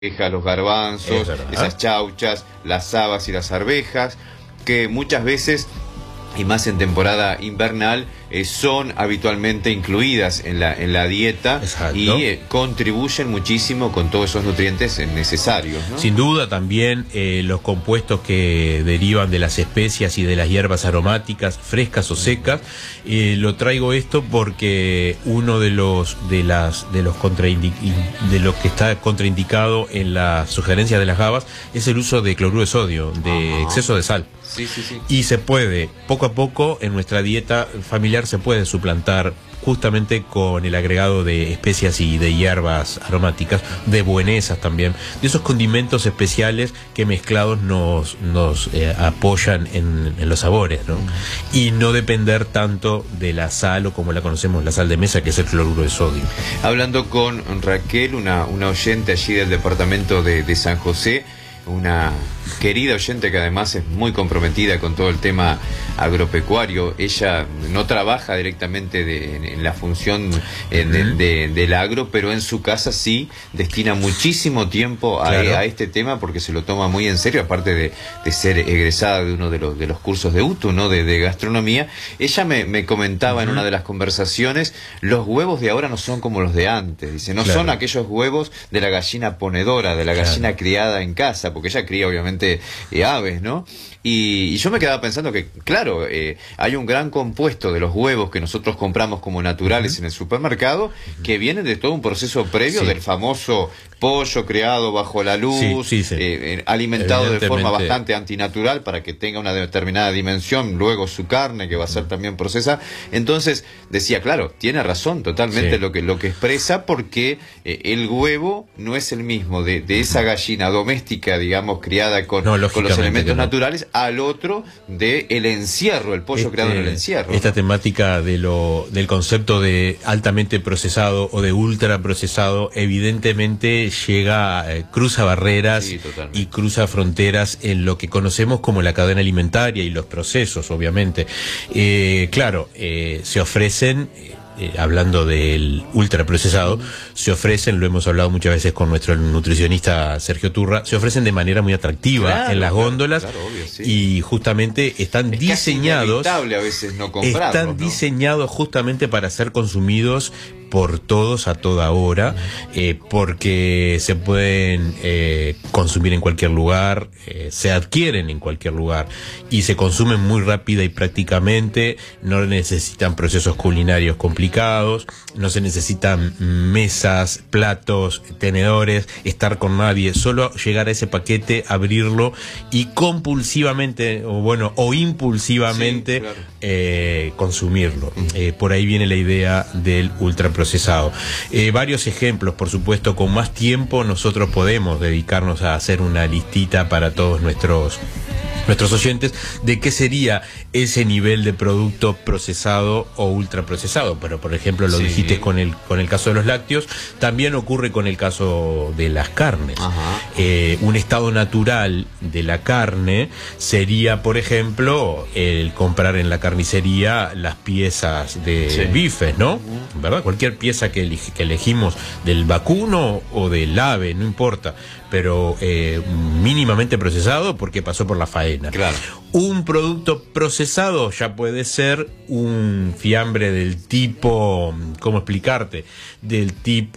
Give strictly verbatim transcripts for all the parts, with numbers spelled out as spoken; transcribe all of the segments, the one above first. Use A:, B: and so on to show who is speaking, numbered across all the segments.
A: los garbanzos, esas chauchas, las habas y las arvejas, que muchas veces, y más en temporada invernal, eh, son habitualmente incluidas en la, en la dieta. Exacto. Y eh, contribuyen muchísimo con todos esos nutrientes necesarios, ¿no?
B: Sin duda también eh, los compuestos que derivan de las especias y de las hierbas aromáticas, frescas o secas. Eh, lo traigo esto porque uno de los de las de los contraindi de lo que está contraindicado en las sugerencias de las habas es el uso de cloruro de sodio, de Ajá. exceso de sal.
A: Sí, sí, sí.
B: Y se puede, poco a poco, en nuestra dieta familiar se puede suplantar justamente con el agregado de especias y de hierbas aromáticas, de buenesas también, de esos condimentos especiales que mezclados nos, nos eh, apoyan en, en los sabores, ¿no? Y no depender tanto de la sal o como la conocemos, la sal de mesa, que es el cloruro de sodio.
A: Hablando con Raquel, una, una oyente allí del departamento de, de San José, una querida oyente que además es muy comprometida con todo el tema agropecuario. Ella no trabaja directamente de, en, en la función eh, de, de, del agro, pero en su casa sí destina muchísimo tiempo a, claro. a este tema, porque se lo toma muy en serio, aparte de, de ser egresada de uno de los, de los cursos de U T U, ¿no? de, de gastronomía. Ella me, me comentaba uh-huh. en una de las conversaciones, los huevos de ahora no son como los de antes, dice, no claro. son aquellos huevos de la gallina ponedora, de la claro. gallina criada en casa, porque ella cría obviamente Eh, aves, ¿no? Y, y yo me quedaba pensando que, claro, eh, hay un gran compuesto de los huevos que nosotros compramos como naturales uh-huh. en el supermercado, uh-huh. que vienen de todo un proceso previo sí. del famoso pollo criado bajo la luz, sí, sí, sí. Eh, alimentado de forma bastante antinatural para que tenga una determinada dimensión, luego su carne que va a ser también procesada. Entonces decía, claro, tiene razón totalmente sí. lo que lo que expresa, porque eh, el huevo no es el mismo de, de esa gallina doméstica, digamos, criada con, no, con los elementos no. naturales, al otro de el encierro, el pollo este, creado en el encierro.
B: Esta
A: ¿no?
B: temática de lo del concepto de altamente procesado o de ultra procesado, evidentemente llega, eh, cruza barreras sí, y cruza fronteras en lo que conocemos como la cadena alimentaria y los procesos, obviamente. Eh, claro, eh, se ofrecen... Eh, hablando del ultraprocesado, se ofrecen, lo hemos hablado muchas veces con nuestro nutricionista Sergio Turra, se ofrecen de manera muy atractiva claro, en las claro, góndolas claro, obvio, sí. y justamente están es diseñados,
A: a veces no comprarlos,
B: están
A: ¿no?
B: diseñados justamente para ser consumidos por todos a toda hora, eh, porque se pueden eh, consumir en cualquier lugar, eh, se adquieren en cualquier lugar y se consumen muy rápida y prácticamente, no necesitan procesos culinarios complicados, no se necesitan mesas, platos, tenedores, estar con nadie, solo llegar a ese paquete, abrirlo y compulsivamente, o bueno, o impulsivamente sí, claro. eh, consumirlo. Eh, por ahí viene la idea del ultraprocesado. procesado. Eh, varios ejemplos, por supuesto, con más tiempo nosotros podemos dedicarnos a hacer una listita para todos nuestros nuestros oyentes de qué sería ese nivel de producto procesado o ultraprocesado. Pero por ejemplo lo sí. dijiste con el con el caso de los lácteos, también ocurre con el caso de las carnes. Eh, un estado natural de la carne sería, por ejemplo, el comprar en la carnicería las piezas de sí. bifes, ¿no? Uh-huh. ¿Verdad? Cualquier pieza que, eleg que elegimos del vacuno o del ave, no importa, pero eh, mínimamente procesado porque pasó por la faena.
A: Claro.
B: Un producto procesado ya puede ser un fiambre del tipo, ¿cómo explicarte? Del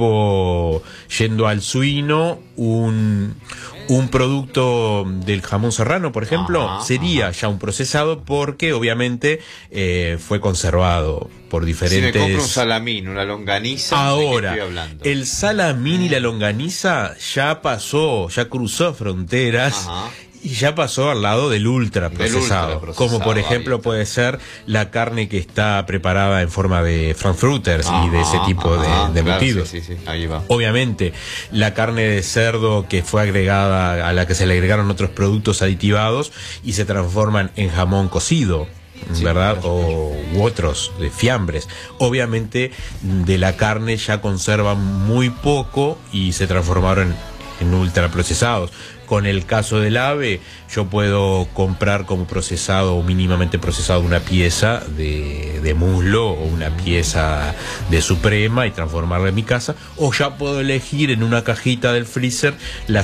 B: tipo, yendo al suino, un, un producto del jamón serrano, por ejemplo, ajá, sería ajá. ya un procesado porque obviamente eh, fue conservado por diferentes...
A: Si me compro un salamín, una longaniza,
B: ahora,
A: ¿de qué estoy hablando?
B: El salamín y la longaniza ya pasó, ya cruzó fronteras. Ajá. Y ya pasó al lado del ultraprocesado, ultra como por ejemplo puede ser la carne que está preparada en forma de frankfurters ajá, y de ese tipo ajá, de, de embutidos.
A: Claro, sí, sí, sí, ahí va.
B: Obviamente, la carne de cerdo que fue agregada, a la que se le agregaron otros productos aditivados y se transforman en jamón cocido. Sí, ¿verdad? O u otros de fiambres. Obviamente, de la carne ya conservan muy poco y se transformaron en, en ultraprocesados. con el caso del ave, yo puedo comprar como procesado o mínimamente procesado una pieza de, de muslo o una pieza de suprema y transformarla en mi casa, o ya puedo elegir en una cajita del freezer la